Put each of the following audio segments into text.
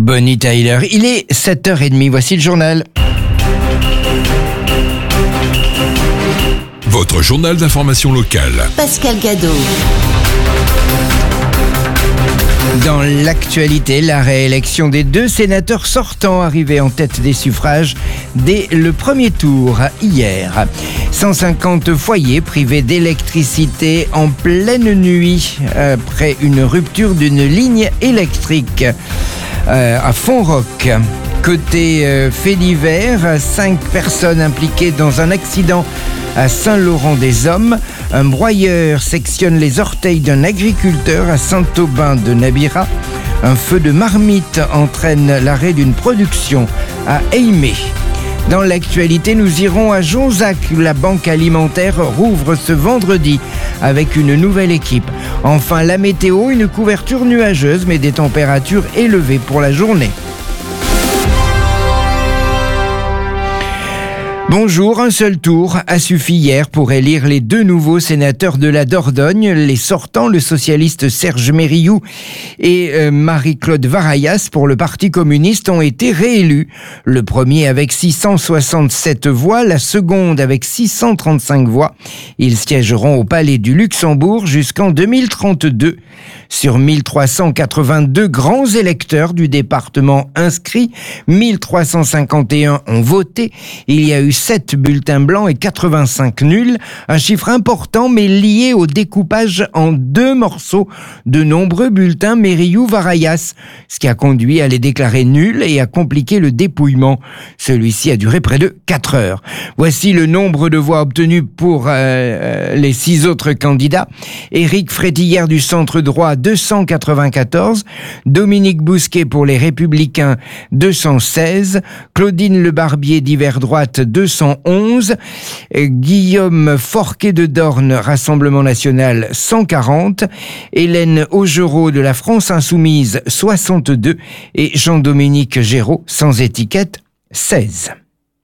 Bonnie Tyler, il est 7h30, voici le journal. Votre journal d'information locale. Pascal Gadot. Dans l'actualité, la réélection des 2 sénateurs sortants arrivés en tête des suffrages dès le premier tour hier. 150 foyers privés d'électricité en pleine nuit après une rupture d'une ligne électrique à Fontroc. Côté fait divers, 5 personnes impliquées dans un accident à Saint-Laurent-des-Hommes. Un broyeur sectionne les orteils d'un agriculteur à Saint-Aubin-de-Nabira. Un feu de marmite entraîne l'arrêt d'une production à Aimé. Dans l'actualité, nous irons à Jonzac. La banque alimentaire rouvre ce vendredi avec une nouvelle équipe. Enfin, la météo, une couverture nuageuse mais des températures élevées pour la journée. Bonjour, un seul tour a suffi hier pour élire les 2 nouveaux sénateurs de la Dordogne. Les sortants, le socialiste Serge Mérillou et Marie-Claude Varayas pour le Parti communiste ont été réélus. Le premier avec 667 voix, la seconde avec 635 voix. Ils siégeront au Palais du Luxembourg jusqu'en 2032. Sur 1382 grands électeurs du département inscrits, 1351 ont voté. Il y a eu 7 bulletins blancs et 85 nuls, un chiffre important mais lié au découpage en 2 morceaux de nombreux bulletins Mérillou-Varayas, ce qui a conduit à les déclarer nuls et à compliquer le dépouillement. Celui-ci a duré près de 4 heures. Voici le nombre de voix obtenues pour les 6 autres candidats. Éric Frétillère du Centre droit, 294, Dominique Bousquet pour les Républicains, 216, Claudine Lebarbier d'Hiver droite, 211, Guillaume Forquet de Dorne, Rassemblement national, 140, Hélène Augereau de la France insoumise, 62 et Jean-Dominique Géraud, sans étiquette, 16.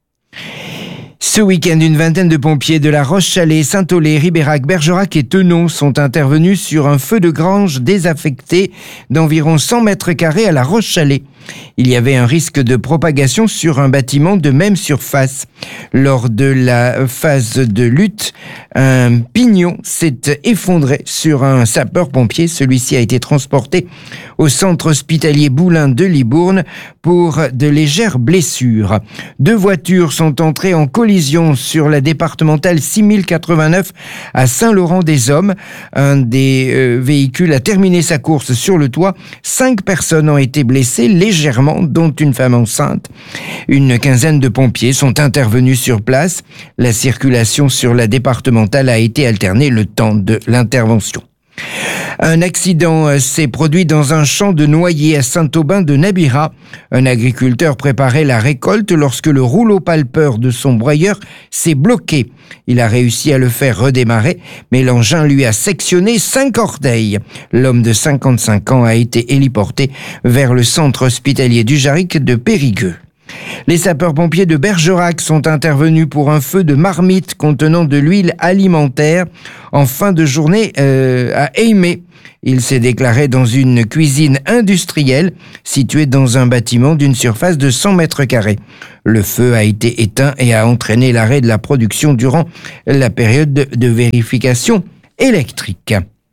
Ce week-end, une vingtaine de pompiers de La Roche-Chalais, Saint-Aulé, Ribérac, Bergerac et Thenon sont intervenus sur un feu de grange désaffecté d'environ 100 mètres carrés à La Roche-Chalais. Il y avait un risque de propagation sur un bâtiment de même surface. Lors de la phase de lutte, un pignon s'est effondré sur un sapeur-pompier. Celui-ci a été transporté au centre hospitalier Boulin de Libourne pour de légères blessures. 2 voitures sont entrées en collision sur la départementale 6089 à Saint-Laurent-des-Hommes. Un des véhicules a terminé sa course sur le toit. 5 personnes ont été blessées légèrement, dont une femme enceinte. Une quinzaine de pompiers sont intervenus sur place. La circulation sur la départementale a été alternée le temps de l'intervention. Un accident s'est produit dans un champ de noyer à Saint-Aubin-de-Nabira. Un agriculteur préparait la récolte lorsque le rouleau palpeur de son broyeur s'est bloqué. Il a réussi à le faire redémarrer, mais l'engin lui a sectionné 5 orteils. L'homme de 55 ans a été héliporté vers le centre hospitalier du Jarric de Périgueux. Les sapeurs-pompiers de Bergerac sont intervenus pour un feu de marmite contenant de l'huile alimentaire en fin de journée à Aimé. Il s'est déclaré dans une cuisine industrielle située dans un bâtiment d'une surface de 100 mètres carrés. Le feu a été éteint et a entraîné l'arrêt de la production durant la période de vérification électrique.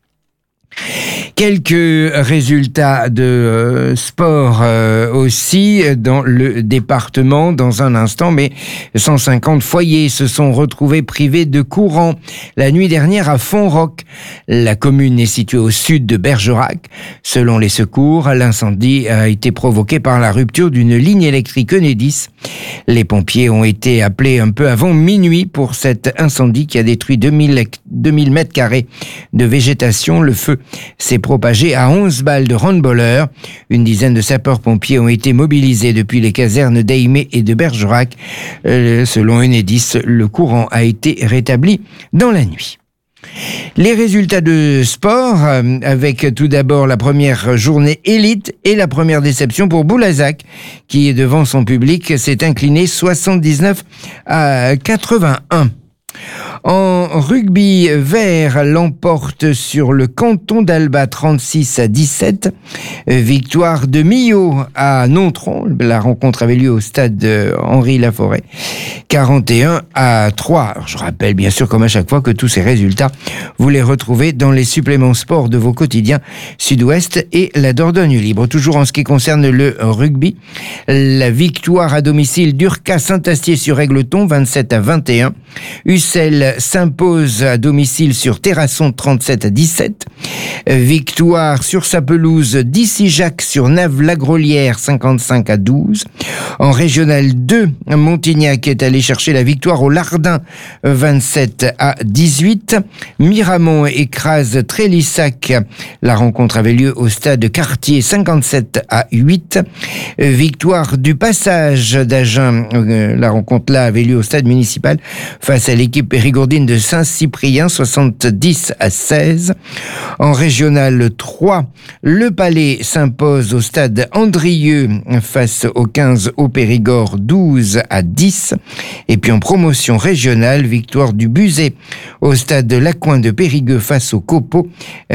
Quelques résultats de sport aussi dans le département dans un instant, mais 150 foyers se sont retrouvés privés de courant la nuit dernière à Fontroc. La commune est située au sud de Bergerac. Selon les secours, l'incendie a été provoqué par la rupture d'une ligne électrique Enedis. Les pompiers ont été appelés un peu avant minuit pour cet incendie qui a détruit 2000 mètres carrés de végétation. Le feu s'est propagé à 11 balles de handballeurs. Une dizaine de sapeurs-pompiers ont été mobilisés depuis les casernes d'Aimé et de Bergerac. Selon Enedis, le courant a été rétabli dans la nuit. Les résultats de sport, avec tout d'abord la première journée élite et la première déception pour Boulazac, qui devant son public s'est incliné 79 à 81. En rugby, Vert l'emporte sur le canton d'Alba 36-17. Victoire de Millau à Nontron. La rencontre avait lieu au stade Henri Laforêt. 41-3. Alors, je rappelle bien sûr, comme à chaque fois, que tous ces résultats, vous les retrouvez dans les suppléments sport de vos quotidiens Sud-Ouest et la Dordogne Libre. Toujours en ce qui concerne le rugby, la victoire à domicile d'Urca Saint-Astier sur Égletons 27-21. Ussel s'impose à domicile sur Terrasson 37-17. Victoire sur sa pelouse d'Issy-Jacques sur Naves-la-Grolière 55-12. En régional 2, Montignac est allé chercher la victoire au Lardin 27-18. Miramont écrase Trélissac. La rencontre avait lieu au stade Cartier 57-8. Victoire du Passage d'Agen. La rencontre là avait lieu au stade municipal face à l'équipe périgourdine de Saint-Cyprien 70-16. En régional 3, le Palais s'impose au stade Andrieux face aux 15 au Périgord 12-10. Et puis en promotion régionale, victoire du Buzet au stade de Lacoin de Périgueux face au Copeaux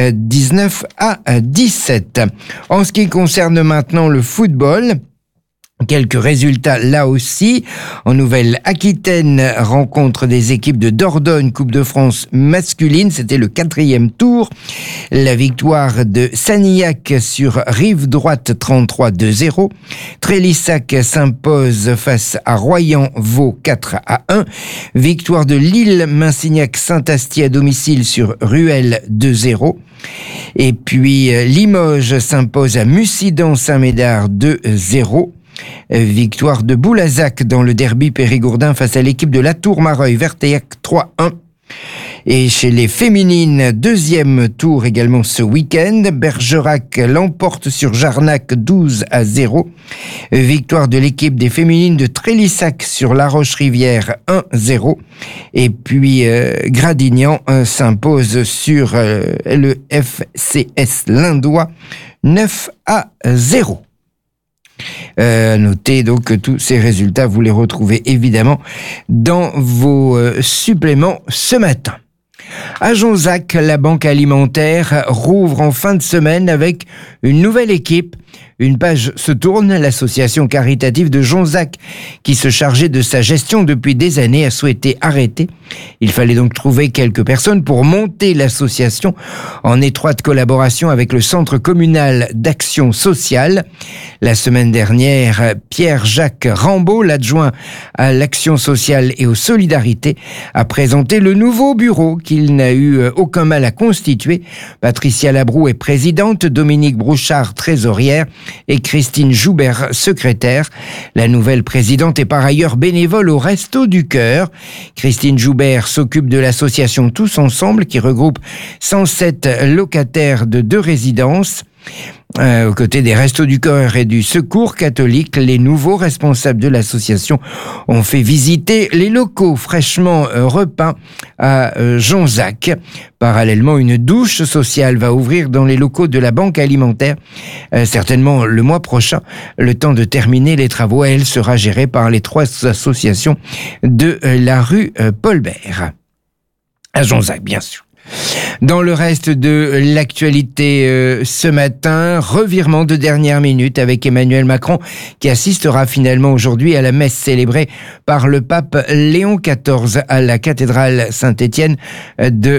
19-17. En ce qui concerne maintenant le football, quelques résultats là aussi. En Nouvelle-Aquitaine, rencontre des équipes de Dordogne, Coupe de France masculine. C'était le 4e tour. La victoire de Sanilhac sur Rive-Droite 33-0. Trélissac s'impose face à Royan-Vaux 4-1. Victoire de Lille-Minsignac-Saint-Astier à domicile sur Ruelle 2-0. Et puis Limoges s'impose à Mussidan-Saint-Médard 2-0. Victoire de Boulazac dans le derby périgourdin face à l'équipe de Latour-Mareuil-Verteillac 3-1. Et chez les féminines, 2e tour également ce week-end. Bergerac l'emporte sur Jarnac 12-0. Victoire de l'équipe des féminines de Trélissac sur La Roche-Rivière 1-0. Et puis Gradignan s'impose sur le FCS Lindois 9-0. Notez donc que tous ces résultats, vous les retrouvez évidemment dans vos suppléments ce matin. À Jonzac, la banque alimentaire rouvre en fin de semaine avec une nouvelle équipe. Une page se tourne. L'association caritative de Jonzac, qui se chargeait de sa gestion depuis des années, a souhaité arrêter. Il fallait donc trouver quelques personnes pour monter l'association en étroite collaboration avec le Centre communal d'action sociale. La semaine dernière, Pierre-Jacques Rambaud, l'adjoint à l'action sociale et aux solidarités, a présenté le nouveau bureau qu'il n'a eu aucun mal à constituer. Patricia Labroux est présidente, Dominique Brouchard trésorière et Christine Joubert secrétaire. La nouvelle présidente est par ailleurs bénévole au Resto du Cœur. Christine Joubert s'occupe de l'association Tous Ensemble qui regroupe 107 locataires de 2 résidences. Aux côtés des Restos du Cœur et du Secours catholique, les nouveaux responsables de l'association ont fait visiter les locaux fraîchement repeints à Jonzac. Parallèlement, une douche sociale va ouvrir dans les locaux de la banque alimentaire, certainement le mois prochain. Le temps de terminer les travaux, elle sera gérée par les 3 associations de la rue Paul-Bert. À Jonzac, bien sûr. Dans le reste de l'actualité ce matin, revirement de dernière minute avec Emmanuel Macron qui assistera finalement aujourd'hui à la messe célébrée par le pape Léon XIV à la cathédrale Saint-Étienne de